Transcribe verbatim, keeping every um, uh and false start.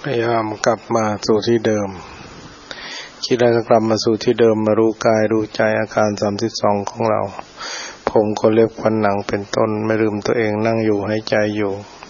พยายามกลับมาสู่ที่เดิมคิดอะไรก็กลับมาสู่ที่เดิมมารู้กายรู้ใจอาการสามสิบสองของเราผมก็เล็บฟันหนังเป็นต้นไม่ลืมตัวเองนั่งอยู่ให้ใจอยู่